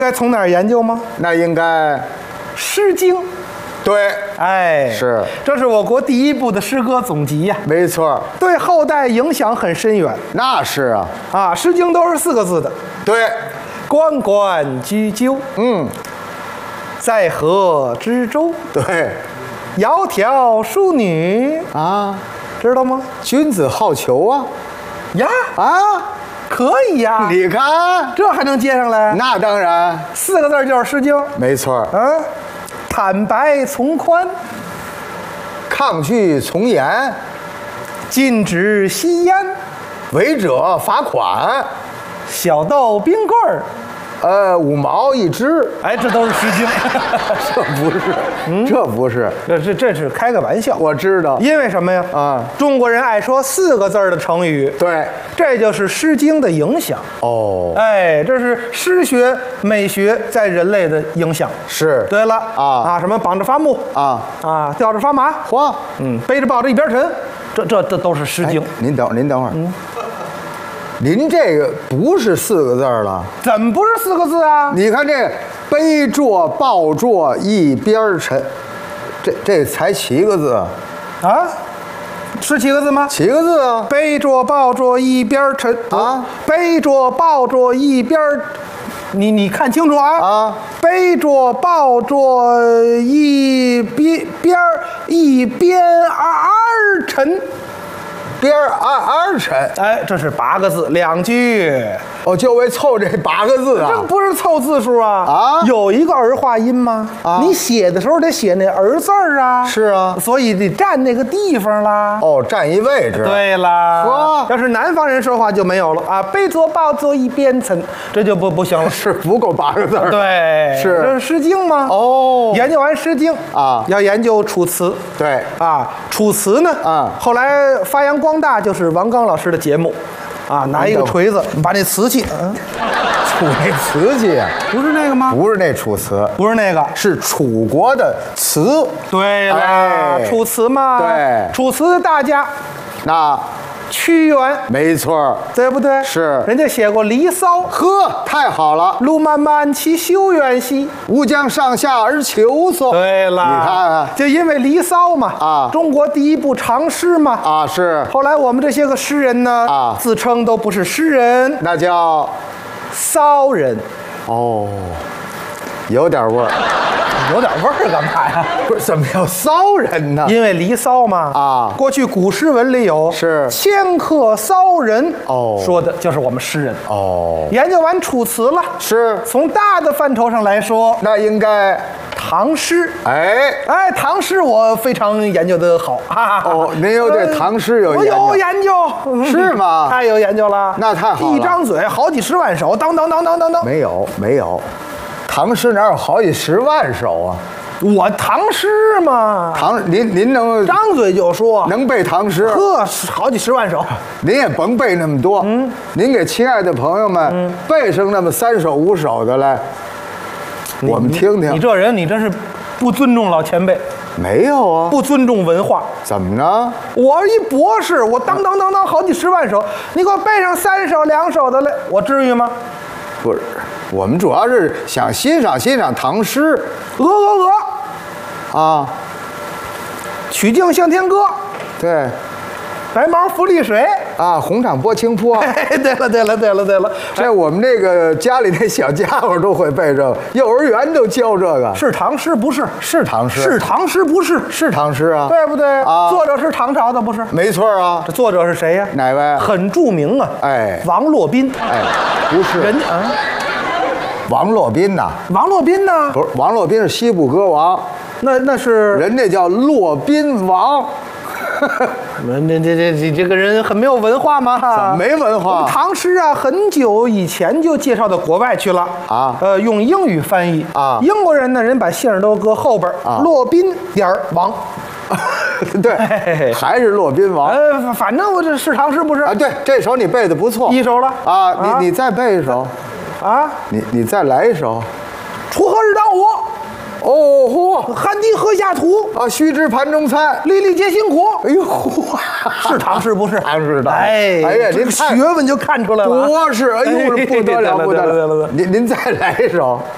该从哪儿研究吗？ 那应该， 《诗经》。 对， 哎， 是， 这是我国第一部的诗歌总集呀， 没错， 对后代影响很深远。 那是啊， 啊，《诗经》都是4个字的， 对， 关关雎鸠，在河之洲， 对， 窈窕淑女啊， 知道吗？ 君子好逑啊， 呀， 啊， 可以呀， 你看， 这还能接上来？ 那当然， 4个字就是《诗经》。 没错， 啊，坦白从宽， 抗拒从严， 禁止吸烟， 违者罚款， 小豆冰棍儿。 5毛1只， 哎，这都是《诗经》 这不是，这不是， 这是开个玩笑。 我知道， 因为什么呀？ 啊， 中国人爱说4个字的成语， 对， 这就是《诗经》的影响。 哦， 哎，这是诗学、美学在人类的影响。 是， 对了啊什么绑着发木啊， 吊着发麻， 嚯， 背着抱着一边沉，这都是《诗经》。 您等会儿，您这个不是4个字了， 怎么不是4个字啊？ 你看这背坐抱坐一边沉，这才7个字， 啊，是7个字吗？ 7个字啊， 背着抱着一边沉啊， 背着抱着一边，你看清楚啊！ 啊， 背着抱着一边儿沉， 边儿沉， 哎，这是8个字2句。 哦，就为凑这8个字这啊， 不是凑字数啊！ 啊有一个儿化音吗？ 啊你写的时候得写那儿字儿啊。 是啊， 所以得占那个地方啦。 哦，占一位置，， 对啦， 哇要是南方人说话就没有了啊，背坐抱坐一边沉，这就不行了。 是不够8个字儿， 对， 是这是《诗经》吗？ 哦， 研究完《诗经》 啊要研究《楚辞》 对， 啊，《楚辞》呢，后来发扬光大就是王刚老师的节目，啊，拿一个锤子把那瓷器， 楚那瓷器啊， 不是那个吗？ 不是那楚辞， 不是那个， 是楚国的辞， 对啦， 哎楚辞嘛， 对楚辞的大家那屈原， 没错， 对不对？ 是人家写过《离骚》。 呵，太好了， 路漫漫其修远兮。 吾将上下而求索。 对了， 你看看就因为《离骚》嘛， 啊中国第一部长诗嘛， 啊，是， 后来我们这些个诗人呢， 啊自称都不是诗人， 那叫骚人， 哦，有点味儿。 有点味儿干嘛呀？ 不是，怎么叫骚人呢？ 因为《离骚》嘛， 啊过去古诗文里有是迁客骚人， 哦说的就是我们诗人。 哦， 研究完楚辞了， 是， 从大的范畴上来说， 那应该， 唐诗。 哎， 哎，唐诗我非常研究的好，哈哈。 哦，您有对唐诗有我研究有研究， 是吗太有研究了， 那太好了一张嘴好几十万首，当当当当当当。 没有，唐诗哪有好几十万首啊？ 我唐诗嘛， 您能张嘴就说， 能背唐诗？ 呵，好几十万首。 您也甭背那么多，您给亲爱的朋友们背上那么3首5首的来，我们听听。 你这人，你真是不尊重老前辈， 没有啊？ 不尊重文化。 怎么呢？ 我一博士，我当当当当好几十万首，你给我背上3首2首的来，我至于吗？ 不是，我们主要是想欣赏欣赏唐诗啊。 曲径向天歌， 对白毛浮绿水。 啊，红掌拨清波。 哎，对了， 这我们这个家里那小家伙都会背这个，幼儿园都教这个。 是唐诗不是？ 是唐诗， 是唐诗不是？ 是唐诗啊， 对不对？ 啊作者是唐朝的不是？ 没错啊。 这作者是谁呀？ 哪位？ 很著名啊， 哎王洛宾。 哎，不是人家啊， 王洛宾呐， 王洛宾呢？ 不是，王洛宾是西部歌王， 那是人家叫洛宾王。 这个人很没有文化吗？ 怎么没文化我们唐诗啊，很久以前就介绍到国外去了啊用英语翻译啊英国人呢，人把姓儿都搁后边啊洛宾点儿王。 对嘿， 还是洛宾王反正我这是唐诗不是啊。对，这首你背的不错， 一首了啊。你再背一首， 啊， 你再来一首。 锄禾日当午， 哦嚯汗滴禾下土， 啊，须知盘中餐。 粒粒皆辛苦。 哎呦， 是唐诗不是？ 唐诗的。 哎哎呀， 这个您太学问就看出来了啊。 博士，哎呦，不得了，不得了。您再来一首。